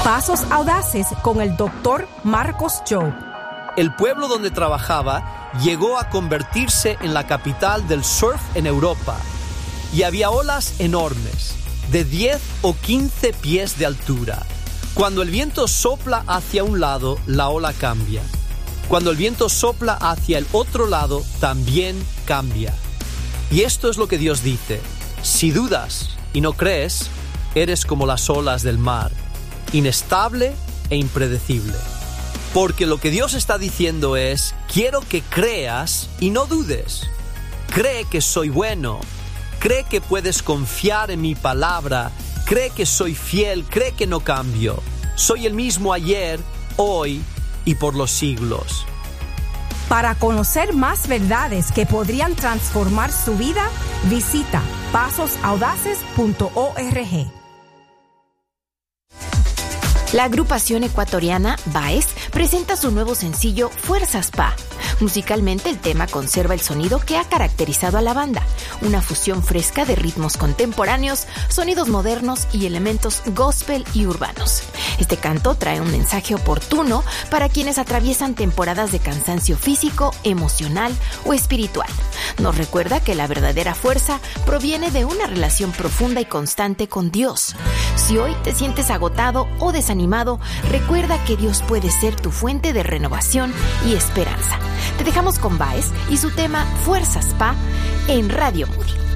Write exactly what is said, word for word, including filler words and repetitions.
Pasos Audaces con el doctor Marcos Jobe. El pueblo donde trabajaba llegó a convertirse en la capital del surf en Europa y había olas enormes, de diez o quince pies de altura. Cuando el viento sopla hacia un lado, la ola cambia. Cuando el viento sopla hacia el otro lado, también cambia. Y esto es lo que Dios dice: si dudas y no crees, eres como las olas del mar, inestable e impredecible. Porque lo que Dios está diciendo es: quiero que creas y no dudes. Cree que soy bueno. Cree que puedes confiar en mi palabra. Cree que soy fiel. Cree que no cambio. Soy el mismo ayer, hoy y por los siglos. Para conocer más verdades que podrían transformar su vida, visita pasos audaces punto org. La agrupación ecuatoriana Baez presenta su nuevo sencillo Fuerzas Pa. Musicalmente, el tema conserva el sonido que ha caracterizado a la banda, una fusión fresca de ritmos contemporáneos, sonidos modernos y elementos gospel y urbanos. Este canto trae un mensaje oportuno para quienes atraviesan temporadas de cansancio físico, emocional o espiritual. Nos recuerda que la verdadera fuerza proviene de una relación profunda y constante con Dios. Si hoy te sientes agotado o desanimado, recuerda que Dios puede ser tu fuente de renovación y esperanza. Te dejamos con Baez y su tema Fuerzas Pa en Radio Moody.